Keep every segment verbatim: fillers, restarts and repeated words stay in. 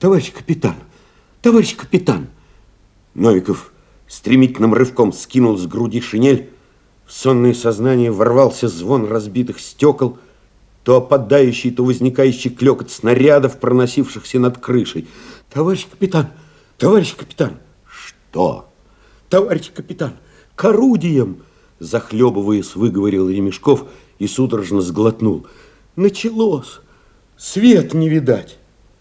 Товарищ капитан, товарищ капитан. Новиков стремительным рывком скинул с груди шинель. В сонное сознание ворвался звон разбитых стекол, то опадающий, то возникающий клёкот снарядов, проносившихся над крышей. Товарищ капитан, товарищ капитан. Что? Товарищ капитан, к орудиям! Захлебываясь, выговорил Ремешков и судорожно сглотнул. Началось. Свет не видать.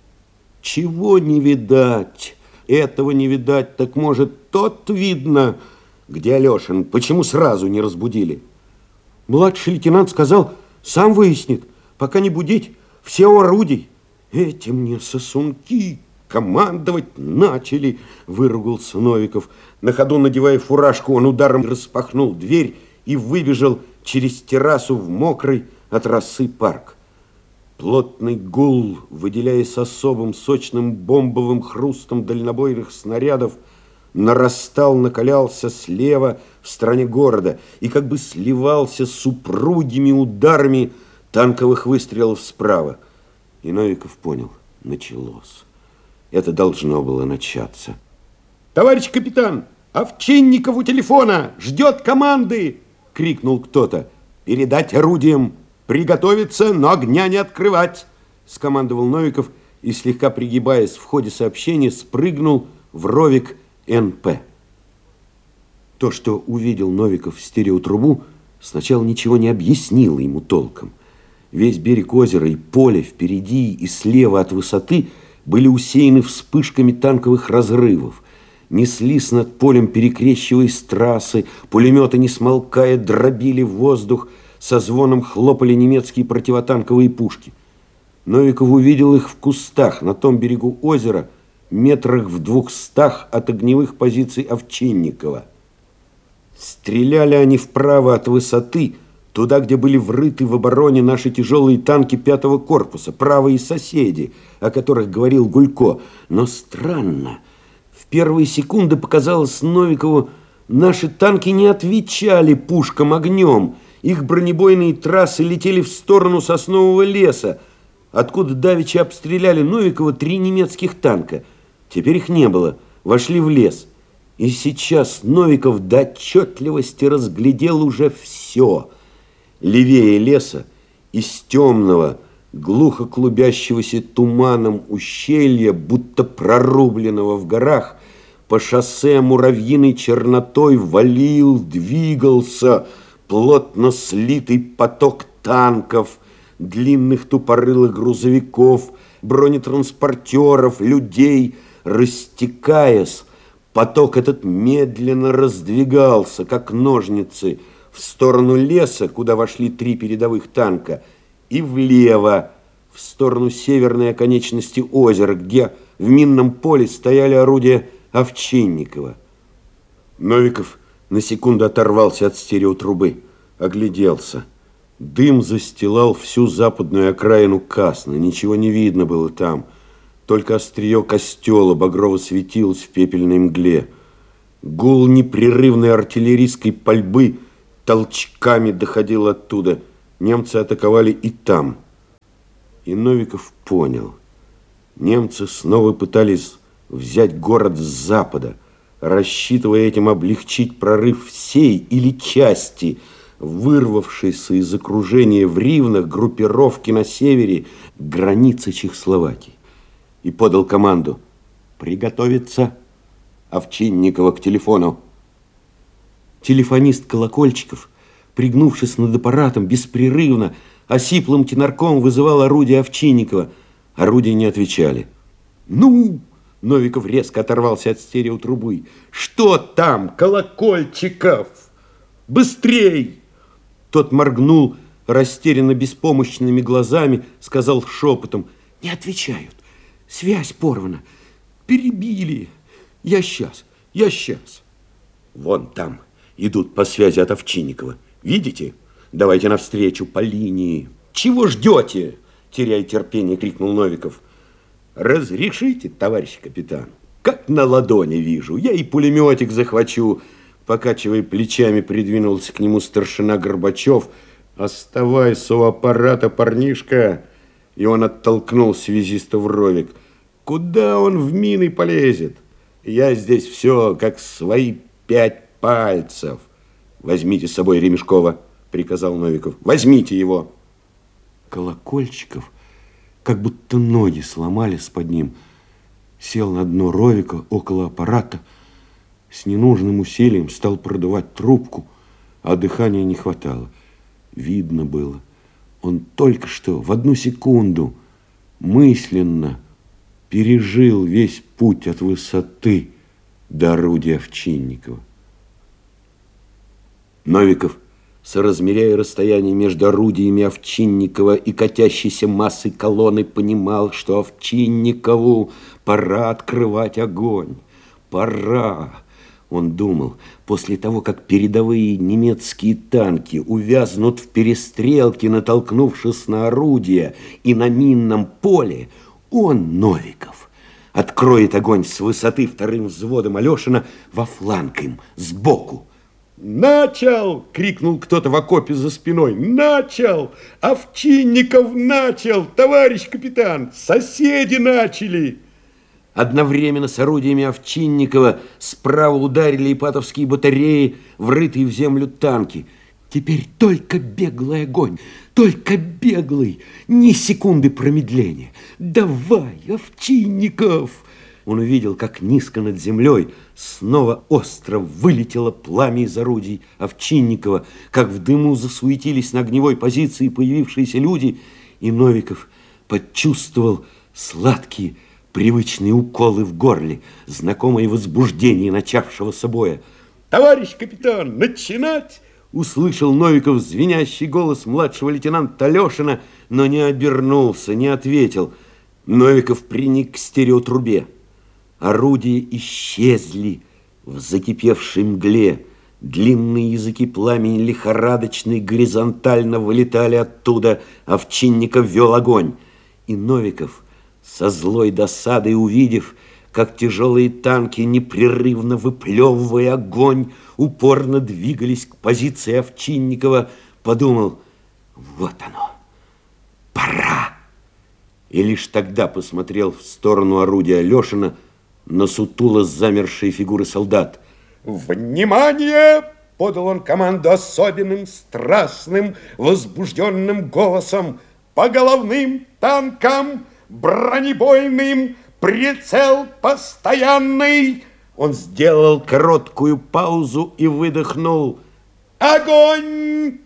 Чего не видать? Этого не видать, так может, тот видно. Где Алешин? Почему сразу не разбудили? Младший лейтенант сказал, сам выяснит, пока не будить, все у орудий. Эти мне сосунки командовать начали, выругался Новиков. На ходу, надевая фуражку, он ударом распахнул дверь и выбежал через террасу в мокрый от росы парк. Плотный гул, выделяясь особым сочным бомбовым хрустом дальнобойных снарядов, нарастал, накалялся слева в стороне города и как бы сливался с упругими ударами танковых выстрелов справа. И Новиков понял, началось. Это должно было начаться. Товарищ капитан, Овчинников у телефона, ждет команды, крикнул кто-то. Передать орудием, приготовиться, но огня не открывать, скомандовал Новиков и, слегка пригибаясь в ходе сообщения, спрыгнул в ровик эн пэ. То, что увидел Новиков в стереотрубу, сначала ничего не объяснило ему толком. Весь берег озера и поле впереди и слева от высоты были усеяны вспышками танковых разрывов. Неслись над полем, перекрещиваясь трассы, пулеметы, не смолкая, дробили воздух, со звоном хлопали немецкие противотанковые пушки. Новиков увидел их в кустах на том берегу озера, метрах в двухстах от огневых позиций Овчинникова. Стреляли они вправо от высоты, туда, где были врыты в обороне наши тяжелые танки пятого корпуса, правые соседи, о которых говорил Гулько. Но странно, в первые секунды показалось Новикову, наши танки не отвечали пушкам огнем. Их бронебойные трассы летели в сторону соснового леса, откуда давеча обстреляли Новикова три немецких танка. Теперь их не было, вошли в лес. И сейчас Новиков до отчетливости разглядел уже все. Левее леса, из темного, глухо клубящегося туманом ущелья, будто прорубленного в горах, по шоссе муравьиной чернотой валил, двигался плотно слитый поток танков, длинных тупорылых грузовиков, бронетранспортеров, людей. Растекаясь, поток этот медленно раздвигался, как ножницы, в сторону леса, куда вошли три передовых танка, и влево, в сторону северной оконечности озера, где в минном поле стояли орудия Овчинникова. Новиков на секунду оторвался от стереотрубы, огляделся. Дым застилал всю западную окраину Касны, ничего не видно было там. Только острие костела багрово светилось в пепельной мгле. Гул непрерывной артиллерийской пальбы толчками доходил оттуда. Немцы атаковали и там. И Новиков понял. Немцы снова пытались взять город с запада, рассчитывая этим облегчить прорыв всей или части вырвавшейся из окружения в Ривнах группировки на севере границы Чехословакии. И подал команду «Приготовиться!» Овчинникова к телефону. Телефонист Колокольчиков, пригнувшись над аппаратом, беспрерывно, осиплым тенорком вызывал орудие Овчинникова. Орудия не отвечали. «Ну!» Новиков резко оторвался от стереотрубы. «Что там, Колокольчиков? Быстрей!» Тот моргнул растерянно беспомощными глазами, сказал шепотом: «Не отвечают. Связь порвана. Перебили. Я сейчас, я сейчас». «Вон там идут по связи от Овчинникова. Видите? Давайте навстречу по линии». «Чего ждете?» теряя терпение, крикнул Новиков. «Разрешите, товарищ капитан? Как на ладони вижу. Я и пулеметик захвачу». Покачивая плечами, придвинулся к нему старшина Горбачев. «Оставайся у аппарата, парнишка!» И он оттолкнул связиста в ровик. Куда он в мины полезет? Я здесь все, как свои пять пальцев. Возьмите с собой Ремешкова, приказал Новиков. Возьмите его. Колокольчиков, как будто ноги сломались под ним, сел на дно ровика около аппарата, с ненужным усилием стал продувать трубку, а дыхания не хватало. Видно было, он только что в одну секунду мысленно пережил весь путь от высоты до орудия Овчинникова. Новиков, соразмеряя расстояние между орудиями Овчинникова и катящейся массой колонны, понимал, что Овчинникову пора открывать огонь. Пора. Он думал, после того, как передовые немецкие танки увязнут в перестрелке, натолкнувшись на орудия и на минном поле, он, Новиков, откроет огонь с высоты вторым взводом Алешина во фланг им, сбоку. «Начал!» — крикнул кто-то в окопе за спиной. «Начал! Овчинников начал! Товарищ капитан! Соседи начали!» Одновременно с орудиями Овчинникова справа ударили ипатовские батареи, врытые в землю танки. Теперь только беглый огонь, только беглый, ни секунды промедления. «Давай, Овчинников!» Он увидел, как низко над землей снова остро вылетело пламя из орудий Овчинникова, как в дыму засуетились на огневой позиции появившиеся люди, и Новиков почувствовал сладкие, привычные уколы в горле, знакомое возбуждение начавшегося боя. «Товарищ капитан, начинать!» Услышал Новиков звенящий голос младшего лейтенанта Алешина, но не обернулся, не ответил. Новиков приник к стереотрубе. Орудия исчезли в закипевшей мгле. Длинные языки пламени лихорадочно горизонтально вылетали оттуда. Овчинников вел огонь. И Новиков, со злой досадой увидев, как тяжелые танки, непрерывно выплевывая огонь, упорно двигались к позиции Овчинникова, подумал: вот оно, пора. И лишь тогда посмотрел в сторону орудия Алешина, на сутуло замершие фигуры солдат. «Внимание!» — подал он команду особенным, страстным, возбужденным голосом. «По головным танкам, бронебойным, прицел постоянный!» Он сделал короткую паузу и выдохнул: «Огонь!»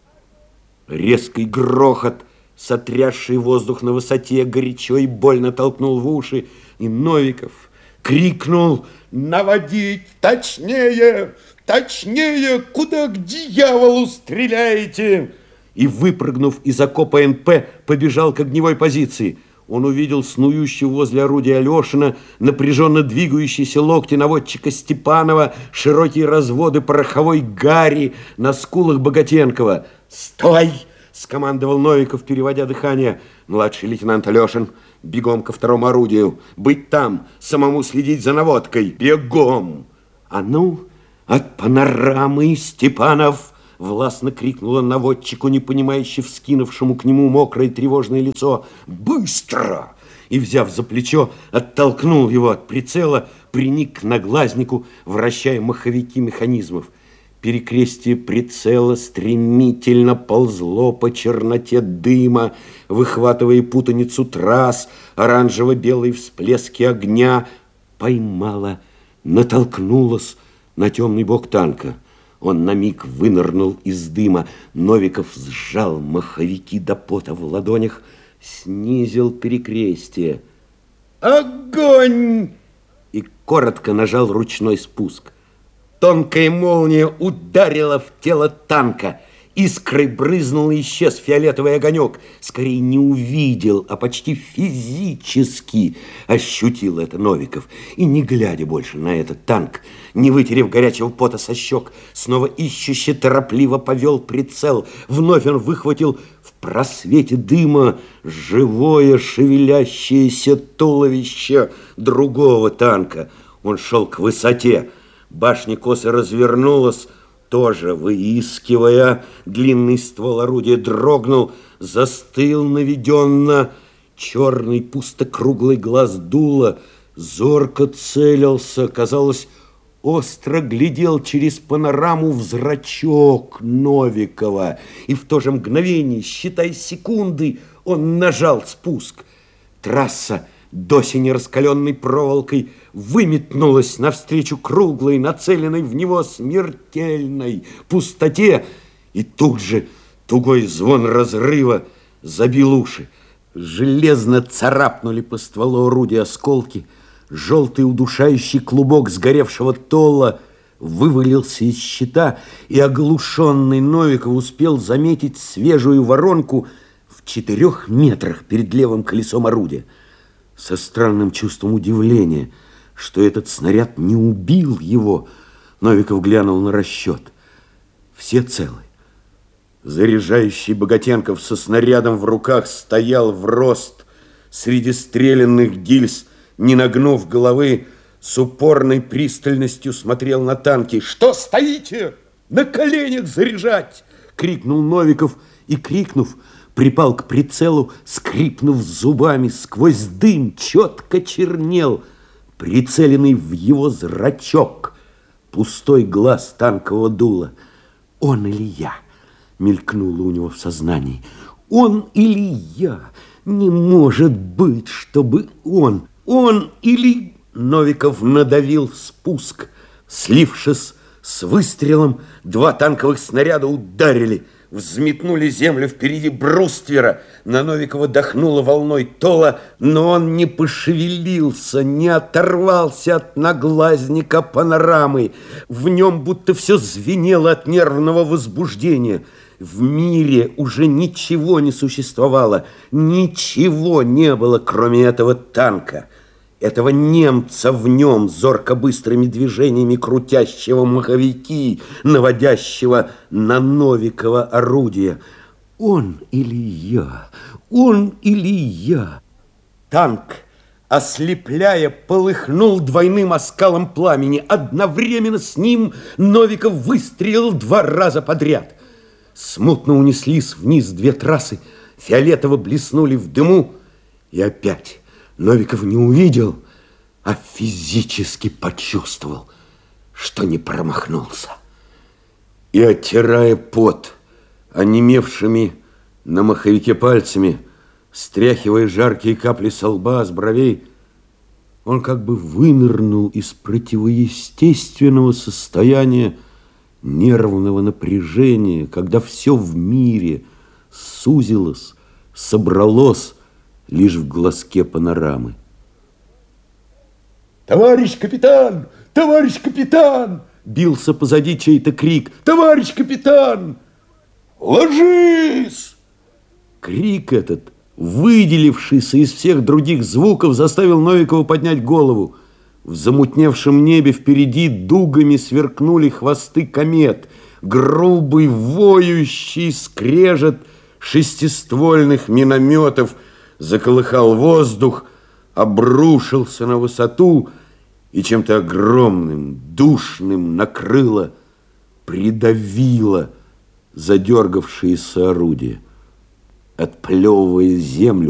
Резкий грохот, сотрясший воздух на высоте, горячо и больно толкнул в уши, и Новиков крикнул: «Наводить точнее! Точнее! Куда к дьяволу стреляете?» И, выпрыгнув из окопа эн пэ, побежал к огневой позиции. Он увидел снующего возле орудия Алешина, напряженно двигающиеся локти наводчика Степанова, широкие разводы пороховой гари на скулах Богатенкова. «Стой!» — скомандовал Новиков, переводя дыхание. «Младший лейтенант Алешин, бегом ко второму орудию. Быть там, самому следить за наводкой. Бегом!» «А ну, от панорамы, Степанов!» — властно крикнула наводчику, непонимающе вскинувшему к нему мокрое тревожное лицо. «Быстро!» И, взяв за плечо, оттолкнул его от прицела, приник к наглазнику, вращая маховики механизмов. Перекрестие прицела стремительно ползло по черноте дыма, выхватывая путаницу трасс, оранжево-белые всплески огня. Поймала, натолкнулась на темный бок танка. Он на миг вынырнул из дыма. Новиков сжал маховики до пота в ладонях, снизил перекрестие. «Огонь!» И коротко нажал ручной спуск. Тонкая молния ударила в тело танка. Искрой брызнул и исчез фиолетовый огонек. Скорее не увидел, а почти физически ощутил это Новиков. И, не глядя больше на этот танк, не вытерев горячего пота со щек, снова ищуще торопливо повел прицел. Вновь он выхватил в просвете дыма живое шевелящееся туловище другого танка. Он шел к высоте. Башня косо развернулась, тоже выискивая. Длинный ствол орудия дрогнул, застыл наведенно Черный пустокруглый глаз дула зорко целился, казалось, остро глядел через панораму в зрачок Новикова. И в то же мгновение, считай секунды, он нажал спуск. Трасса, досень раскаленной проволокой, выметнулась навстречу круглой, нацеленной в него смертельной пустоте. И тут же тугой звон разрыва забил уши. Железно царапнули по стволу орудия осколки. Желтый удушающий клубок сгоревшего толла вывалился из щита, и оглушенный Новиков успел заметить свежую воронку в четырех метрах перед левым колесом орудия. Со странным чувством удивления, что этот снаряд не убил его, Новиков глянул на расчет. Все целы. Заряжающий Богатенков со снарядом в руках стоял в рост среди стрелянных гильз, не нагнув головы, с упорной пристальностью смотрел на танки. «Что стоите? На коленях заряжать!» — крикнул Новиков и, крикнув, припал к прицелу, скрипнув зубами, сквозь дым четко чернел, прицеленный в его зрачок, пустой глаз танкового дула. «Он или я?» — мелькнуло у него в сознании. «Он или я? Не может быть, чтобы он! Он или...» Новиков надавил спуск. Слившись с выстрелом, два танковых снаряда ударили, взметнули землю впереди бруствера. На Новикова дохнуло волной тола, но он не пошевелился, не оторвался от наглазника панорамы. В нем будто все звенело от нервного возбуждения. В мире уже ничего не существовало, ничего не было, кроме этого танка, этого немца в нем, зорко быстрыми движениями крутящего маховики, наводящего на Новикова орудие. Он или я? Он или я? Танк, ослепляя, полыхнул двойным оскалом пламени. Одновременно с ним Новиков выстрелил два раза подряд. Смутно унеслись вниз две трассы, фиолетово блеснули в дыму, и опять Новиков не увидел, а физически почувствовал, что не промахнулся. И, оттирая пот онемевшими на маховике пальцами, стряхивая жаркие капли со лба, с бровей, он как бы вынырнул из противоестественного состояния нервного напряжения, когда все в мире сузилось, собралось лишь в глазке панорамы. «Товарищ капитан! Товарищ капитан!» бился позади чей-то крик. «Товарищ капитан! Ложись!» Крик этот, выделившийся из всех других звуков, заставил Новикова поднять голову. В замутневшем небе впереди дугами сверкнули хвосты комет. Грубый, воющий скрежет шестиствольных минометов заколыхал воздух, обрушился на высоту и чем-то огромным, душным накрыло, придавило задергавшиеся орудия. Отплевывая землю,